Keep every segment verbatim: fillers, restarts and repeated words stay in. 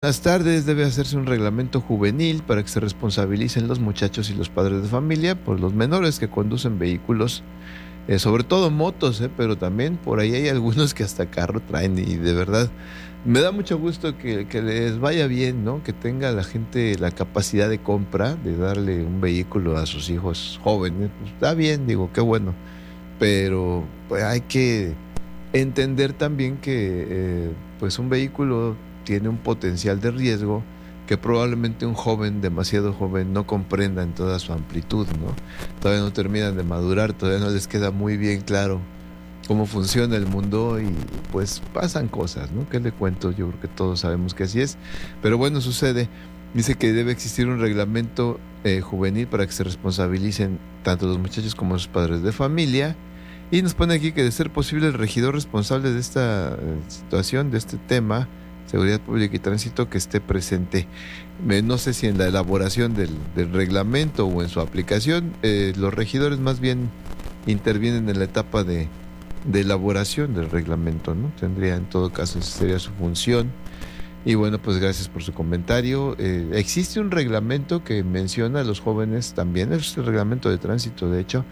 Buenas tardes, debe hacerse un reglamento juvenil para que se responsabilicen los muchachos y los padres de familia por los menores que conducen vehículos, eh, sobre todo motos, eh, pero también por ahí hay algunos que hasta carro traen y de verdad me da mucho gusto que, que les vaya bien, ¿no? Que tenga la gente la capacidad de compra, de darle un vehículo a sus hijos jóvenes. Pues, está bien, digo, qué bueno, pero pues, hay que entender también que eh, pues un vehículo tiene un potencial de riesgo que probablemente un joven, demasiado joven, no comprenda en toda su amplitud, ¿no? Todavía no terminan de madurar, todavía no les queda muy bien claro cómo funciona el mundo y pues pasan cosas, ¿no? ¿Qué le cuento? Yo creo que todos sabemos que así es, pero bueno, sucede. Dice que debe existir un reglamento eh, juvenil para que se responsabilicen tanto los muchachos como los padres de familia. Y nos pone aquí que de ser posible el regidor responsable de esta eh, situación, de este tema, seguridad pública y tránsito, que esté presente. Eh, no sé si en la elaboración del, del reglamento o en su aplicación, eh, los regidores más bien intervienen en la etapa de, de elaboración del reglamento, ¿no? Tendría en todo caso, esa sería su función. Y bueno, pues gracias por su comentario. Eh, existe un reglamento que menciona a los jóvenes también, es el reglamento de tránsito, de hecho,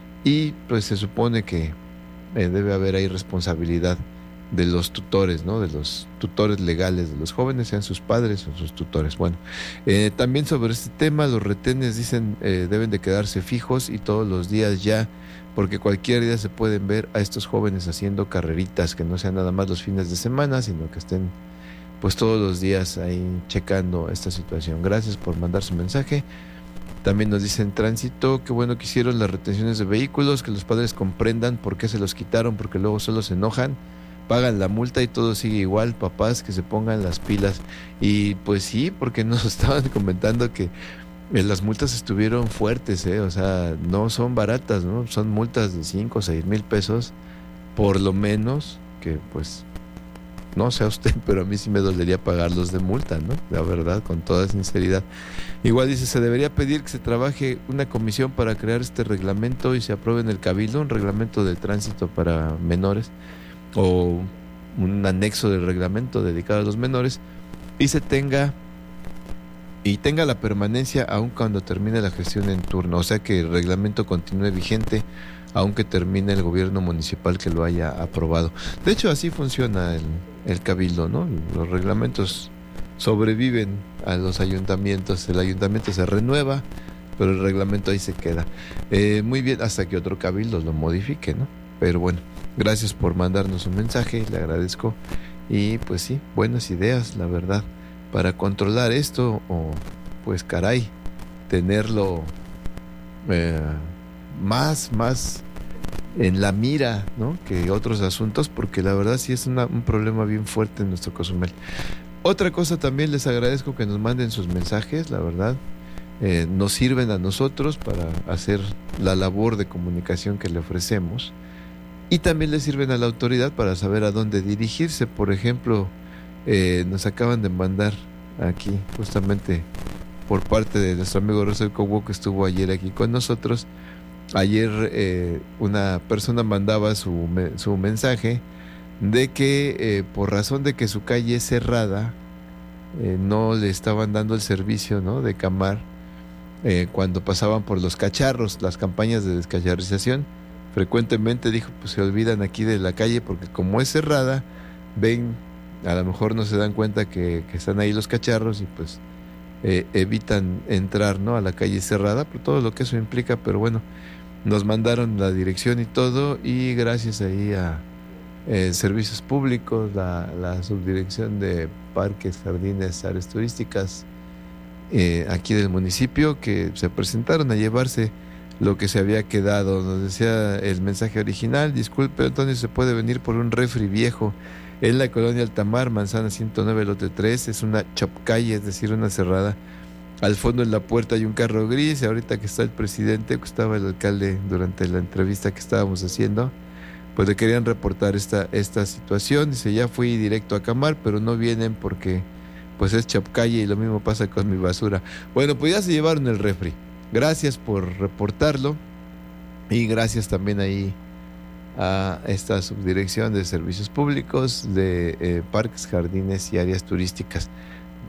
y pues se supone que eh, debe haber ahí responsabilidad de los tutores, ¿no? De los tutores legales de los jóvenes, sean sus padres o sus tutores. Bueno, eh, también sobre este tema, los retenes dicen eh, deben de quedarse fijos y todos los días ya, porque cualquier día se pueden ver a estos jóvenes haciendo carreritas, que no sean nada más los fines de semana, sino que estén pues todos los días ahí checando esta situación. Gracias por mandar su mensaje. También nos dicen tránsito, qué bueno que hicieron las retenciones de vehículos, que los padres comprendan por qué se los quitaron, porque luego solo se enojan, pagan la multa y todo sigue igual. Papás, que se pongan las pilas. Y pues sí, porque nos estaban comentando que eh, las multas estuvieron fuertes, ¿eh? O sea, no son baratas, ¿no? Son multas de cinco o seis mil pesos, por lo menos, que pues no sé a usted, pero a mí sí me dolería pagarlos de multa, ¿no? La verdad, con toda sinceridad. Igual dice, se debería pedir que se trabaje una comisión para crear este reglamento y se apruebe en el Cabildo un reglamento de tránsito para menores o un anexo del reglamento dedicado a los menores y se tenga y tenga la permanencia aun cuando termine la gestión en turno, o sea que el reglamento continúe vigente aunque termine el gobierno municipal que lo haya aprobado. De hecho, así funciona el, el cabildo, ¿no? Los reglamentos sobreviven a los ayuntamientos, el ayuntamiento se renueva, pero el reglamento ahí se queda. Eh, muy bien, hasta que otro cabildo lo modifique, ¿no? Pero bueno, gracias por mandarnos un mensaje, le agradezco. Y pues sí, buenas ideas, la verdad, para controlar esto, o pues caray, tenerlo eh, más, más en la mira, ¿no? Que otros asuntos, porque la verdad sí es una, un problema bien fuerte en nuestro Cozumel. Otra cosa también, les agradezco que nos manden sus mensajes, la verdad, eh, nos sirven a nosotros para hacer la labor de comunicación que le ofrecemos y también le sirven a la autoridad para saber a dónde dirigirse. Por ejemplo, eh, nos acaban de mandar aquí, justamente por parte de nuestro amigo Rosel Cobo, que estuvo ayer aquí con nosotros. Ayer eh, una persona mandaba su, me, su mensaje de que eh, por razón de que su calle es cerrada, eh, no le estaban dando el servicio, ¿no? De Camar eh, cuando pasaban por los cacharros, las campañas de descacharrización. Frecuentemente dijo, pues se olvidan aquí de la calle porque como es cerrada, ven, a lo mejor no se dan cuenta que, que están ahí los cacharros y pues eh, evitan entrar, ¿no? A la calle cerrada, por todo lo que eso implica. Pero bueno, nos mandaron la dirección y todo, y gracias ahí a eh, Servicios Públicos, la, la subdirección de Parques, Jardines, Áreas Turísticas eh, aquí del municipio, que se presentaron a llevarse lo que se había quedado. Nos decía el mensaje original: disculpe, Antonio, se puede venir por un refri viejo en la colonia Altamar, manzana ciento nueve, lote tres, es una chopcalle, es decir, una cerrada. Al fondo en la puerta hay un carro gris, y ahorita que está el presidente, que estaba el alcalde durante la entrevista que estábamos haciendo, pues le querían reportar esta, esta situación. Dice, ya fui directo a Camar, pero no vienen porque pues es chopcalle y lo mismo pasa con mi basura. Bueno, pues ya se llevaron el refri. Gracias por reportarlo y gracias también ahí a esta subdirección de Servicios Públicos de eh, Parques, Jardines y Áreas Turísticas.